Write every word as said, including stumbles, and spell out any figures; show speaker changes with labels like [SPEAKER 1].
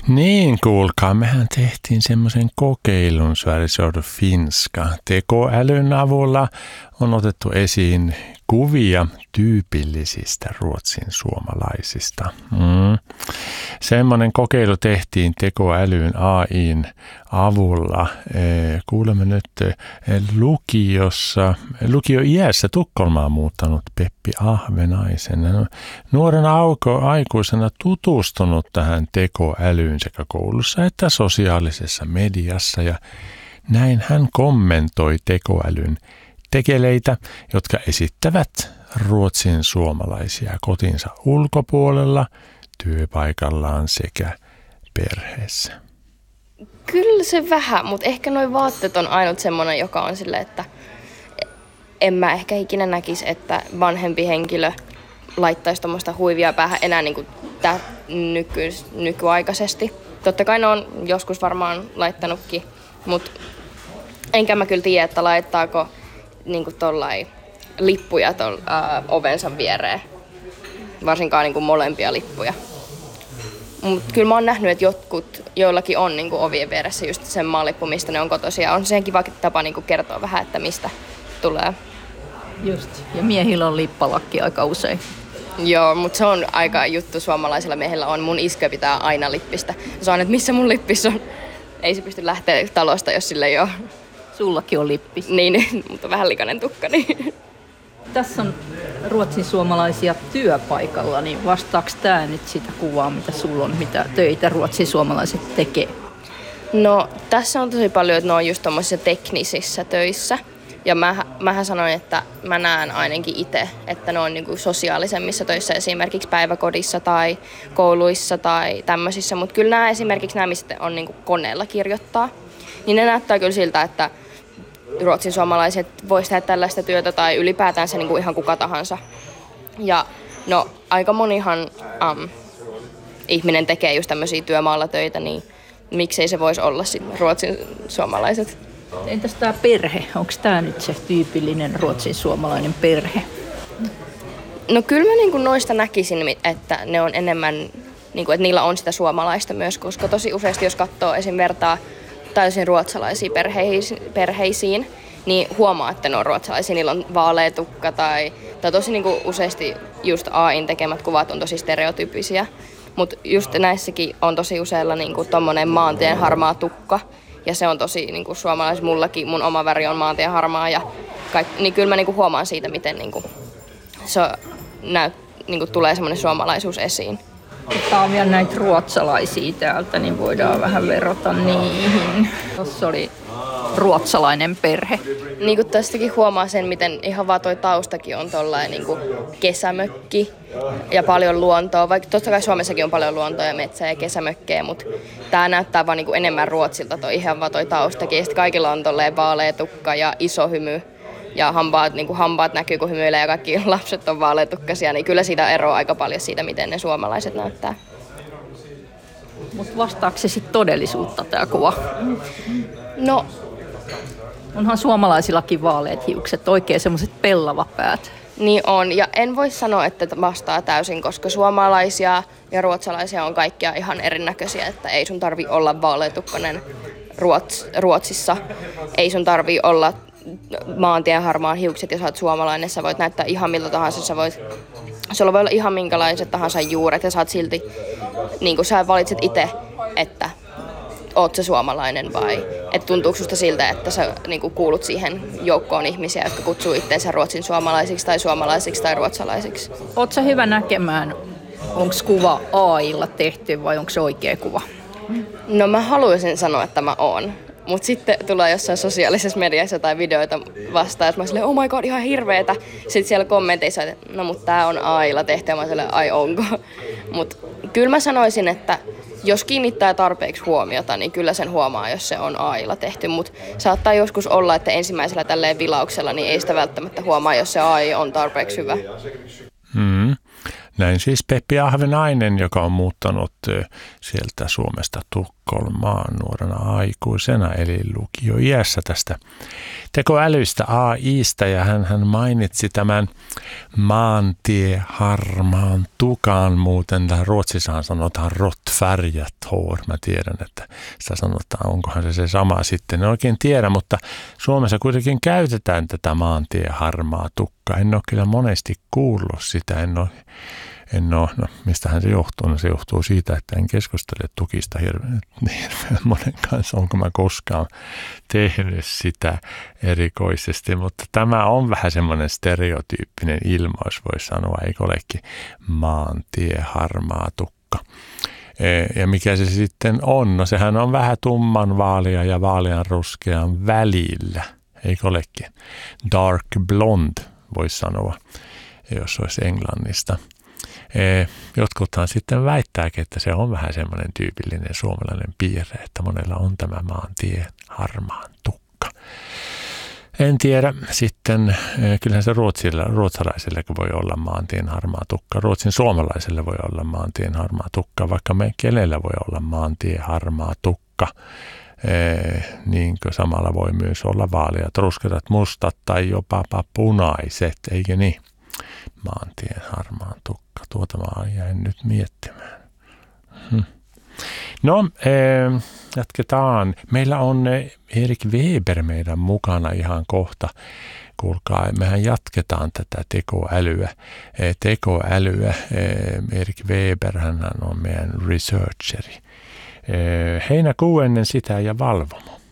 [SPEAKER 1] Niin, kuulkaa, mehän tehtiin semmoisen kokeilun Sveriges Radio Finska. Tekoälyn avulla on otettu esiin kuvia tyypillisistä ruotsin suomalaisista. Mm. Semmoinen kokeilu tehtiin tekoälyn A I:n avulla. Kuulemme nyt lukiossa, lukioiässä Tukholmaan muuttanut Peppi Ahvenaisen. Nuorena aikuisena tutustunut tähän tekoälyyn sekä koulussa että sosiaalisessa mediassa, ja näin hän kommentoi tekoälyn tekeleitä, jotka esittävät ruotsin suomalaisia kotinsa ulkopuolella, työpaikallaan sekä perheessä.
[SPEAKER 2] Kyllä se vähän, mutta ehkä nuo vaatteet on ainut semmoinen, joka on silleen, että en mä ehkä ikinä näkisi, että vanhempi henkilö laittaisi tuommoista huivia päähän enää niin kuin tä- nyky- nykyaikaisesti. Totta kai ne on joskus varmaan laittanutkin, mutta enkä mä kyllä tiedä, että laittaako niin kuin tollain lippuja tol, ää, ovensa viereen, varsinkaan niin kuin molempia lippuja. Mutta kyllä mä oon nähnyt, että jotkut, joillakin on niin kuin ovien vieressä just sen maalippu, mistä ne on kotoisia. On sen kiva tapa niin kuin kertoa vähän, että mistä tulee.
[SPEAKER 3] Just, ja miehillä on lippalakki aika usein.
[SPEAKER 2] Joo, mutta se on aika juttu suomalaisilla miehillä on. Mun iskö pitää aina lippistä. Se on, että missä mun lippis on. Ei se pysty lähteä talosta, jos sille ei ole.
[SPEAKER 3] Sullakin on lippis.
[SPEAKER 2] Niin, mutta vähän likainen tukka. Niin.
[SPEAKER 3] Tässä on ruotsin suomalaisia työpaikalla, niin vastaako tämä nyt sitä kuvaa, mitä sulla on, mitä töitä ruotsin suomalaiset tekee?
[SPEAKER 2] No, tässä on tosi paljon, että ne on just tommosissa teknisissä töissä. Ja mä, mähän sanoin, että mä näen ainakin itse, että ne on niinku sosiaalisemmissa töissä, esimerkiksi päiväkodissa tai kouluissa tai tämmöisissä. Mutta kyllä nämä esimerkiksi nämä, mistä on niinku koneella kirjoittaa, niin ne näyttää kyllä siltä, että ruotsin suomalaiset voisi tehdä tällaista työtä tai ylipäätään se niinku ihan kuka tahansa. Ja no, aika monihan um, ihminen tekee just tämmöisiä työmaalla töitä, niin miksei se voisi olla sit ruotsin suomalaiset.
[SPEAKER 3] Entäs tämä perhe? Onko tämä nyt se tyypillinen ruotsin suomalainen perhe?
[SPEAKER 2] No kyllä mä niinku noista näkisin, että ne on enemmän, niinku, että niillä on sitä suomalaista myös, koska tosi useasti jos katsoo esim. Vertaa täysin ruotsalaisiin perheisiin, niin huomaa, että ne on ruotsalaisia. Niillä on vaalea tukka tai, tai tosi niinku useasti just A I:n tekemät kuvat on tosi stereotyyppisiä. Mutta just näissäkin on tosi useilla niinku tommonen maantien harmaa tukka. Ja se on tosi niinku suomalais, mullakin mun oma väri on maantien harmaa. Ja kaik, niin kyllä mä niinku huomaan siitä, miten niinku se näyt, niinku tulee semmoinen suomalaisuus esiin.
[SPEAKER 3] Tämä on vielä näitä ruotsalaisia täältä, niin voidaan vähän verrata niihin. Tuossa oli ruotsalainen perhe.
[SPEAKER 2] Niin kuin tästäkin huomaa sen, miten ihan vaan toi taustakin on tollainen niin kuin kesämökki ja paljon luontoa. Vaikka totta kai Suomessakin on paljon luontoa ja metsää ja kesämökkejä, mutta tää näyttää vaan niin kuin enemmän Ruotsilta toi ihan vaan toi taustakin. Ja sitten kaikilla on tolleen vaalea tukka ja iso hymy. Ja hampaat, niin kuin hampaat näkyy, kun hymyilee ja kaikki lapset on vaaleatukkaisia, niin kyllä siitä eroaa aika paljon siitä, miten ne suomalaiset näyttää.
[SPEAKER 3] Mutta vastaako se sitten todellisuutta tämä kuva?
[SPEAKER 2] No,
[SPEAKER 3] onhan suomalaisillakin vaaleat hiukset, oikein semmoiset pellavapäät.
[SPEAKER 2] Niin on, ja en voi sanoa, että vastaa täysin, koska suomalaisia ja ruotsalaisia on kaikkia ihan erinäköisiä, että ei sun tarvi olla vaaleatukkainen Ruots, Ruotsissa, ei sun tarvi olla maantien harmaan hiukset, ja sä oot suomalainen, sä voit näyttää ihan miltä tahansa, sä voit, sulla voi olla ihan minkälaiset tahansa juuret, ja sä oot silti, niin kuin sä valitset itse, että oot sä suomalainen vai, että tuntuuko susta siltä, että sä niin kuin kuulut siihen joukkoon ihmisiä, jotka kutsuu itseensä ruotsin suomalaisiksi tai suomalaisiksi tai ruotsalaisiksi.
[SPEAKER 3] Oot sä hyvä näkemään, onko kuva A I:lla tehty vai onko se oikea kuva?
[SPEAKER 2] No mä haluaisin sanoa, että mä oon. Mutta sitten tulee jossain sosiaalisessa mediassa jotain videoita vastaan, että mä silleen, oh my god, ihan hirveetä. Sitten siellä kommenteissa, että no mut tää on A I:lla tehty, ja mä silleen, ai onko. Mut kyllä mä sanoisin, että jos kiinnittää tarpeeksi huomiota, niin kyllä sen huomaa, jos se on A I:lla tehty. Mutta saattaa joskus olla, että ensimmäisellä tälleen vilauksella niin ei sitä välttämättä huomaa, jos se A I on tarpeeksi hyvä.
[SPEAKER 1] Mm. Näin siis Peppi Ahvenainen, joka on muuttanut sieltä Suomesta Tukholmaan nuorena aikuisena, eli lukioiässä tästä tekoälystä A I:stä, ja hän, hän mainitsi tämän maantieharmaan tukan, muuten ruotsissahan sanotaan rottfärgat hår. Mä tiedän, että sitä sanotaan, onkohan se se sama sitten, en oikein tiedä, mutta Suomessa kuitenkin käytetään tätä maantieharmaa tukkaa. En ole kyllä monesti kuullut sitä, en ole En ole, no mistähän se johtuu? No se johtuu siitä, että en keskustele tukista hirveän, hirveän monen kanssa, onko mä koskaan tehnyt sitä erikoisesti, mutta tämä on vähän semmoinen stereotyyppinen ilmaus, voisi sanoa, eikö olekin maantie, harmaa tukka. Ja mikä se sitten on? No sehän on vähän tumman vaalea ja vaalean ruskean välillä, eikö olekin? Dark blonde, voisi sanoa, jos olisi englannista. Jotkuthan sitten väittääkin, että se on vähän semmoinen tyypillinen suomalainen piirre, että monella on tämä maantie harmaan tukka. En tiedä, sitten kyllähän se ruotsilla, ruotsalaiselle voi olla maantien harmaa tukka, ruotsin suomalaiselle voi olla maantien harmaa tukka, vaikka me kenellä voi olla maantie harmaa tukka. Niin kuin samalla voi myös olla vaaleat, ruskeat, mustat tai jopa punaiset, eikö niin? Maantien harmaan tukka. Tuota mä jäin nyt miettimään. Hm. No, eh, jatketaan. Meillä on Erik Weber meidän mukana ihan kohta. Kuulkaa, mehän jatketaan tätä tekoälyä. Eh, tekoälyä. Eh, Erik Weber, hän on meidän researcheri. Eh, heinäkuu ennen sitä ja valvomo.